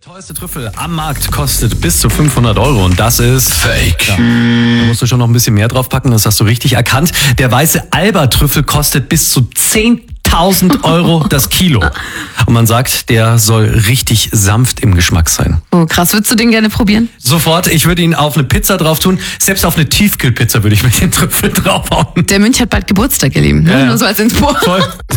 Teuerste Trüffel am Markt kostet bis zu 500 € und das ist Fake. Ja, da musst du schon noch ein bisschen mehr draufpacken, das hast du richtig erkannt. Der weiße Alba-Trüffel kostet bis zu 10.000 € das Kilo. Und man sagt, der soll richtig sanft im Geschmack sein. Oh, krass. Würdest du den gerne probieren? Sofort, ich würde ihn auf eine Pizza drauf tun. Selbst auf eine Tiefkühlpizza würde ich mit den Trüffel draufhauen. Der Mönch hat bald Geburtstag, ihr Lieben. Ja. Nur so als Info. Voll.